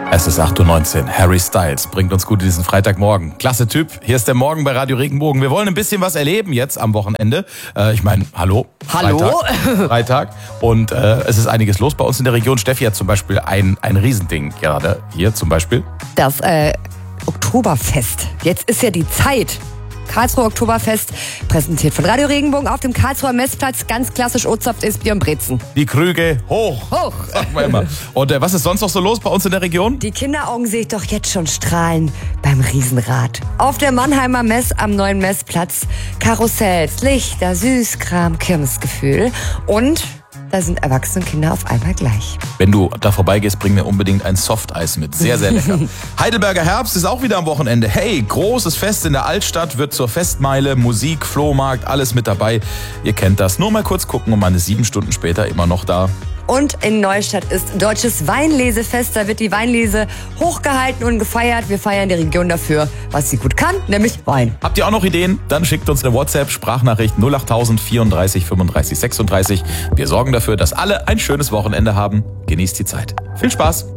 Es ist 8:19 Uhr. Harry Styles bringt uns gut in diesen Freitagmorgen. Klasse Typ. Hier ist der Morgen bei Radio Regenbogen. Wir wollen ein bisschen was erleben jetzt am Wochenende. Hallo. Freitag. Und es ist einiges los bei uns in der Region. Steffi hat zum Beispiel ein Riesending gerade hier zum Beispiel. Das Oktoberfest. Jetzt ist ja die Zeit. Karlsruher Oktoberfest, präsentiert von Radio Regenbogen auf dem Karlsruher Messplatz. Ganz klassisch Ozapft ist Bier und Brezen. Die Krüge hoch. Sagt man immer. Und was ist sonst noch so los bei uns in der Region? Die Kinderaugen sehe ich doch jetzt schon strahlen beim Riesenrad. Auf der Mannheimer Mess am neuen Messplatz. Karussells, Lichter, Süßkram, Kirmesgefühl. Und da sind Erwachsene und Kinder auf einmal gleich. Wenn du da vorbeigehst, bring mir unbedingt ein Softeis mit. Sehr, sehr lecker. Heidelberger Herbst ist auch wieder am Wochenende. Hey, großes Fest in der Altstadt, wird zur Festmeile, Musik, Flohmarkt, alles mit dabei. Ihr kennt das. Nur mal kurz gucken und meine 7 Stunden später immer noch da. Und in Neustadt ist Deutsches Weinlesefest. Da wird die Weinlese hochgehalten und gefeiert. Wir feiern die Region dafür, was sie gut kann, nämlich Wein. Habt ihr auch noch Ideen? Dann schickt uns eine WhatsApp-Sprachnachricht 08000 34 35 36. Wir sorgen dafür, dass alle ein schönes Wochenende haben. Genießt die Zeit. Viel Spaß!